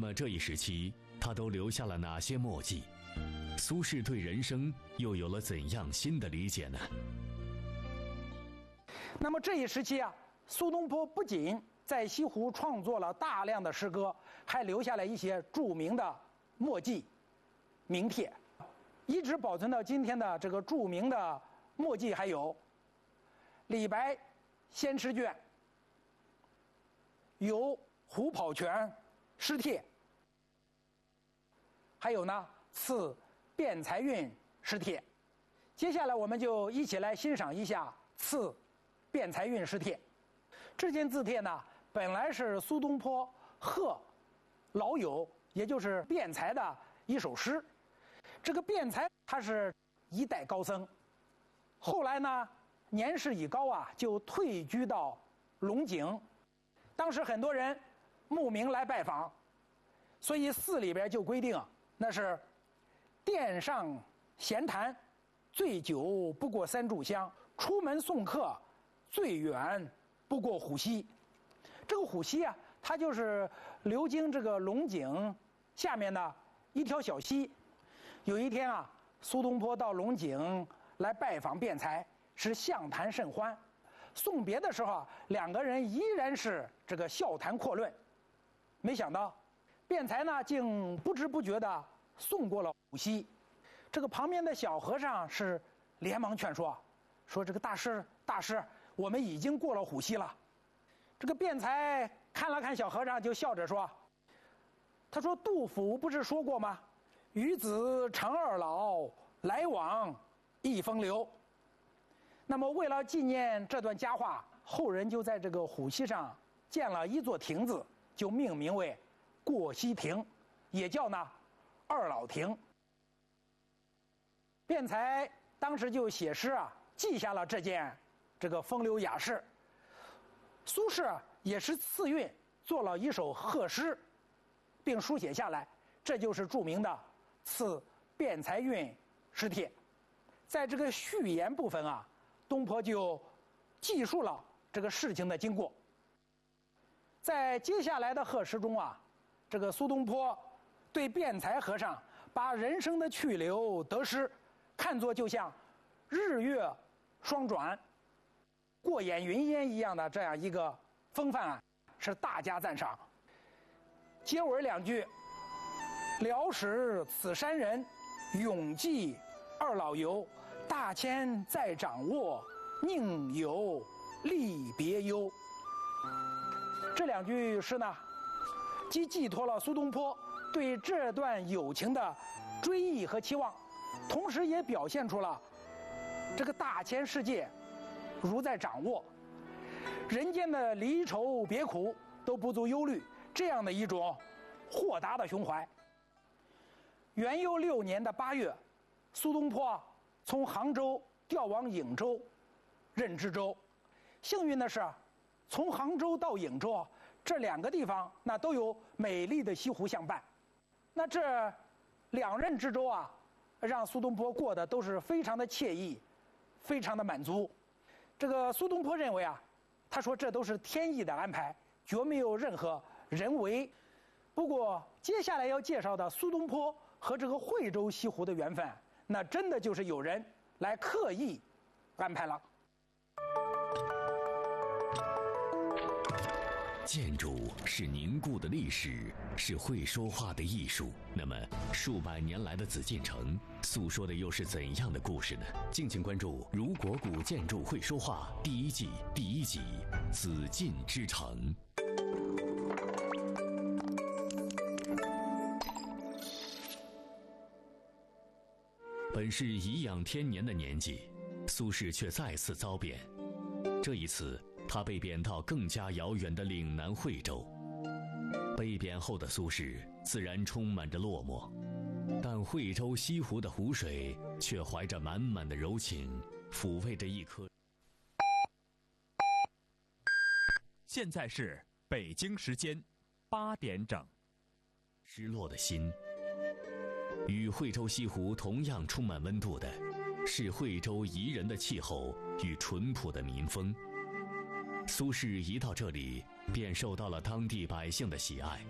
么这一时期，他都留下了哪些墨迹？苏轼对人生又有了怎样新的理解呢？ 那么这一时期啊，苏东坡不仅在西湖创作了大量的诗歌，还留下了一些著名的墨迹、名帖，一直保存到今天的这个著名的墨迹还有李白仙诗卷、游虎跑泉诗帖，还有呢赐卞才运诗帖。接下来我们就一起来欣赏一下赐卞才运诗帖。这件字帖呢，本来是苏东坡贺老友，也就是卞才的一首诗。这个卞才他是一代高僧，后来呢年事已高啊，就退居到龙井。当时很多人慕名来拜访，所以寺里边就规定，那是殿上闲谈，醉酒不过3炷香；出门送客，最远不过虎溪。这个虎溪啊，它就是流经这个龙井下面的一条小溪。有一天啊，苏东坡到龙井来拜访卞才，是相谈甚欢。送别的时候啊，两个人依然是这个笑谈阔论。没想到卞才呢，竟不知不觉地送过了虎溪。这个旁边的小和尚是连忙劝说，说这个大师，我们已经过了虎溪了。这个卞才看了看小和尚，就笑着说，他说杜甫不是说过吗？与子成二老，来往一风流。那么为了纪念这段佳话，后人就在这个虎溪上建了一座亭子，就命名为过溪亭，也叫呢二老亭。卞才当时就写诗啊，记下了这个风流雅事。苏轼也是次韵做了一首贺诗，并书写下来，这就是著名的赐卞才运诗帖。在这个序言部分啊，东坡就记述了这个事情的经过。在接下来的贺诗中啊，这个苏东坡对卞才和尚把人生的去留得失看作就像日月双转、过眼云烟一样的这样一个风范啊，是大加赞赏。结尾2句，辽使此山人，永记二老游，大千在掌握，宁有离别忧。这2句诗呢，既寄托了苏东坡对这段友情的追忆和期望，同时也表现出了这个大千世界如在掌握，人间的离愁别苦都不足忧虑，这样的一种豁达的胸怀。元佑6年的8月，苏东坡从杭州调往颍州任知州。幸运的是，从杭州到颍州这2个地方那都有美丽的西湖相伴。那这2任知州啊，让苏东坡过得都是非常的惬意，非常的满足。这个苏东坡认为啊，他说这都是天意的安排，绝没有任何人为。不过接下来要介绍的苏东坡和这个惠州西湖的缘分，那真的就是有人来刻意安排了。 建筑是凝固的历史，是会说话的艺术。那么，数百年来的紫禁城诉说的又是怎样的故事呢？敬请关注《如果古建筑会说话》第1季第1集《紫禁之城》。本是颐养天年的年纪，苏轼却再次遭贬。这一次，他被贬到更加遥远的岭南惠州。被贬后的苏轼自然充满着落寞，但惠州西湖的湖水却怀着满满的柔情，抚慰着一颗。 现在是北京时间8点整。 失落的心。与惠州西湖同样充满温度的，是惠州宜人的气候与淳朴的民风。苏轼一到这里，便受到了当地百姓的喜爱。